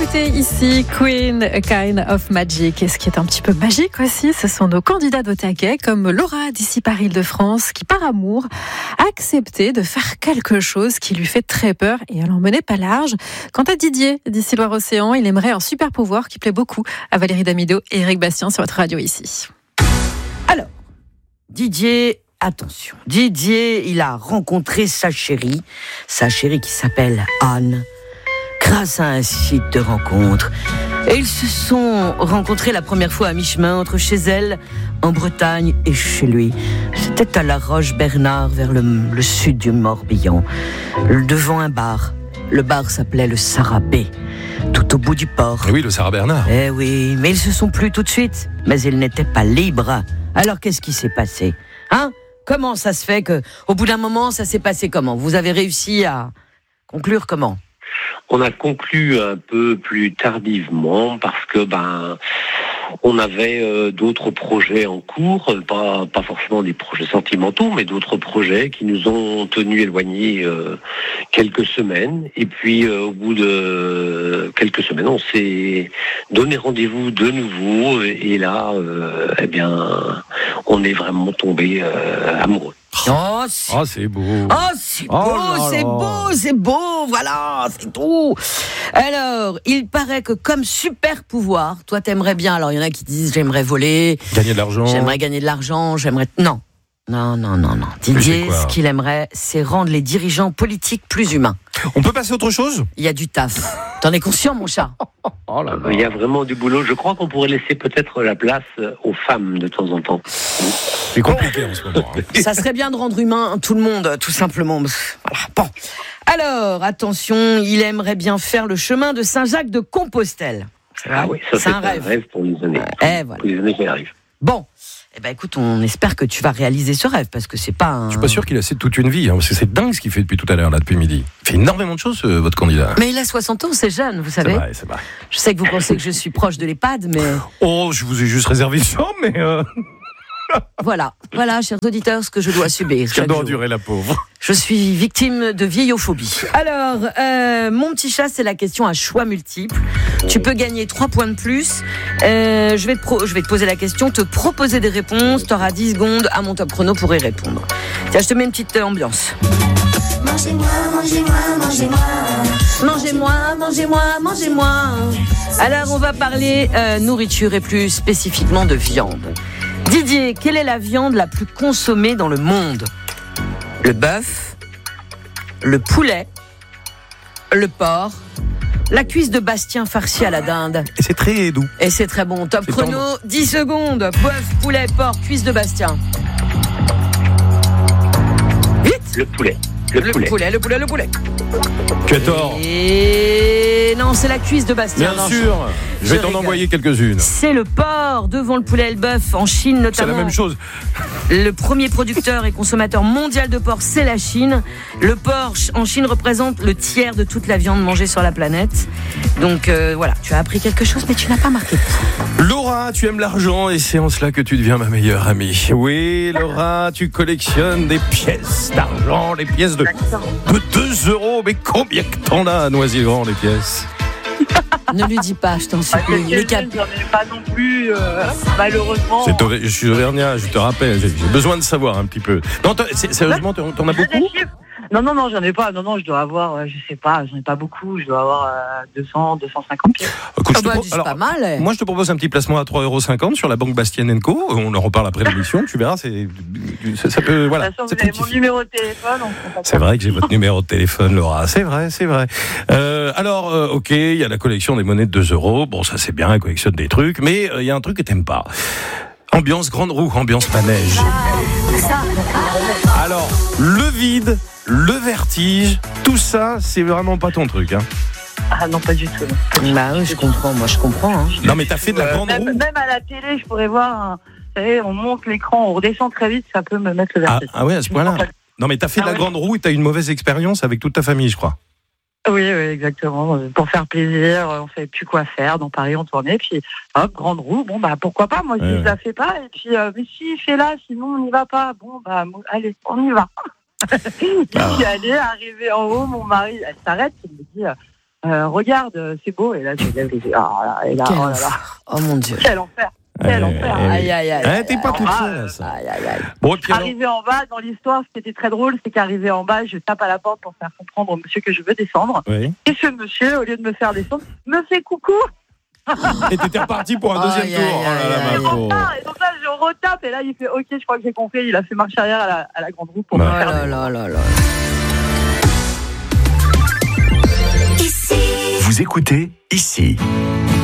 écouter ici Queen, A Kind of Magic. Et ce qui est un petit peu magique aussi, ce sont nos candidats au taquet, comme Laura d'ici par Île-de-France, qui par amour a accepté de faire quelque chose qui lui fait très peur et elle en menait pas large. Quant à Didier d'ici Loire-Océan, il aimerait un super pouvoir qui plaît beaucoup à Valérie Damido et Eric Bastien sur votre radio ici. Alors, Didier, attention. Didier, il a rencontré sa chérie qui s'appelle Anne, grâce à un site de rencontre. Et ils se sont rencontrés la première fois à mi-chemin entre chez elle, en Bretagne, et chez lui. C'était à La Roche-Bernard, vers le sud du Morbihan, devant un bar. Le bar s'appelait le Sarabé, tout au bout du port. Oui, le Sarah Bernard. Eh oui, mais ils se sont plus tout de suite. Mais ils n'étaient pas libres. Alors qu'est-ce qui s'est passé ? Comment ça se fait que, au bout d'un moment, ça s'est passé comment ? Vous avez réussi à conclure comment ? On a conclu un peu plus tardivement parce que on avait d'autres projets en cours, pas forcément des projets sentimentaux, mais d'autres projets qui nous ont tenus éloignés quelques semaines. Et puis au bout de quelques semaines, on s'est donné rendez-vous de nouveau et là, on est vraiment tombé amoureux. C'est beau. C'est beau, voilà, c'est tout. Alors, il paraît que comme super pouvoir, toi t'aimerais bien, alors il y en a qui disent j'aimerais voler, Gagner de l'argent. j'aimerais gagner de l'argent, Non. Didier, ce qu'il aimerait, c'est rendre les dirigeants politiques plus humains. On peut passer à autre chose ? Il y a du taf. T'en es conscient, mon chat ? Il y a vraiment du boulot. Je crois qu'on pourrait laisser peut-être la place aux femmes de temps en temps. C'est compliqué en ce moment. Ça serait bien de rendre humain tout le monde, tout simplement. Voilà. Bon. Alors, attention, il aimerait bien faire le chemin de Saint-Jacques-de-Compostelle. Oui, ça c'est un rêve pour les années. Voilà. Pour les années qui arrivent. Bon. Écoute, on espère que tu vas réaliser ce rêve, parce que c'est pas un... Je suis pas sûr qu'il a assez de toute une vie, parce que c'est dingue ce qu'il fait depuis tout à l'heure, là, depuis midi. Il fait énormément de choses, votre candidat. Mais il a 60 ans, c'est jeune, vous savez. C'est vrai. Je sais que vous pensez que je suis proche de l'EHPAD, mais... Oh, je vous ai juste réservé ça, mais... Voilà, chers auditeurs, ce que je dois subir. Qu'elle doit endurer, la pauvre. Je suis victime de vieillophobie. Alors, mon petit chat, c'est la question à choix multiples. Tu peux gagner 3 points de plus. Je vais te poser la question, te proposer des réponses. Tu auras 10 secondes à mon top chrono pour y répondre. Tiens, je te mets une petite ambiance. Mangez-moi, mangez-moi, mangez-moi. Mangez-moi, mangez-moi, mangez-moi. Alors, on va parler nourriture et plus spécifiquement de viande. Didier, quelle est la viande la plus consommée dans le monde ? Le bœuf, le poulet, le porc, la cuisse de Bastien farcie à la dinde. Et c'est très doux. Et c'est très bon. Top chrono, 10 secondes. Bœuf, poulet, porc, cuisse de Bastien. Vite ! Le poulet. Le poulet. Tu as tort. Et non, c'est la cuisse de Bastien. Bien sûr. Je vais t'en envoyer quelques-unes. C'est le porc devant le poulet et le bœuf en Chine notamment. C'est la même chose. Le premier producteur et consommateur mondial de porc, c'est la Chine. Le porc en Chine représente le tiers de toute la viande mangée sur la planète. Donc voilà, tu as appris quelque chose, mais tu n'as pas marqué. Laura, tu aimes l'argent et c'est en cela que tu deviens ma meilleure amie. Oui, Laura, tu collectionnes des pièces d'argent, les pièces de 2 euros. Mais combien que t'en as à Noisy-le-Grand, les pièces ? Ne lui dis pas, je t'en supplie. J'en ai pas non plus, malheureusement. Je suis auvergnat, je te rappelle, j'ai besoin de savoir un petit peu. Non, sérieusement, t'en as beaucoup ? Non, j'en ai pas. Non, je dois avoir, je sais pas, j'en ai pas beaucoup. Je dois avoir 200, 250 pièces. Écoute, c'est pas mal. Moi, je te propose un petit placement à 3,50 € sur la banque Bastien & Co. On en reparle après l'émission, tu verras, ça peut, voilà. De toute façon, vous avez mon numéro de téléphone. C'est vrai que j'ai votre numéro de téléphone, Laura. C'est vrai. Alors, ok, il y a la collection des monnaies de 2 €. Bon, ça c'est bien, elle collectionne des trucs, mais il y a un truc que t'aimes pas. Ambiance grande roue, ambiance manège. Alors, le vide, le vertige, tout ça, c'est vraiment pas ton truc, hein. Ah non, pas du tout. Non. Bah oui, je comprends. Hein. Non, mais t'as fait de la grande roue. Même à la télé, je pourrais voir, vous savez, on monte l'écran, on redescend très vite, ça peut me mettre le vertige. Ah ouais, à ce point-là. Non, mais t'as fait de la grande roue et t'as eu une mauvaise expérience avec toute ta famille, je crois. Oui, exactement. Pour faire plaisir, on savait plus quoi faire. Dans Paris, on tournait, puis hop, grande roue. Bon, pourquoi pas? Moi, je ne la fais pas. Et puis, mais si, fais-la, sinon on n'y va pas. Bon, allez, on y va. Je suis allée, arrivée en haut, mon mari, elle s'arrête, il me dit, regarde, c'est beau. Et là, je lève les yeux. Et là, oh là là. Oh mon Dieu. Quel enfer. Quel enfer. Aïe, aïe, aïe. T'es pas toute seule, ça. Aïe, aïe, aïe. Bon, et puis alors- Arrivé en bas, dans l'histoire, ce qui était très drôle, c'est qu'arrivé en bas, je tape à la porte pour faire comprendre au monsieur que je veux descendre. Oui. Et ce monsieur, au lieu de me faire descendre, me fait coucou. Et t'étais reparti pour un deuxième Aïe, tour. aïe, Oh là là, aïe, ma aïe. pauvre. Et donc là, je retape. Et là, il fait OK, je crois que j'ai compris. Il a fait marche arrière à la grande roue pour Bah. me Oh faire là descendre. là là là. Vous écoutez ici.